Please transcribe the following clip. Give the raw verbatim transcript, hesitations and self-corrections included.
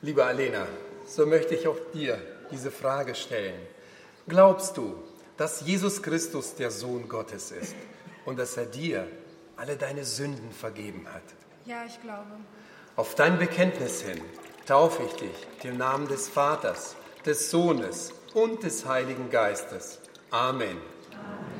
Liebe Alena, so möchte ich auch dir diese Frage stellen. Glaubst du, dass Jesus Christus der Sohn Gottes ist und dass er dir alle deine Sünden vergeben hat? Ja, ich glaube. Auf dein Bekenntnis hin taufe ich dich im Namen des Vaters, des Sohnes und des Heiligen Geistes. Amen. Amen.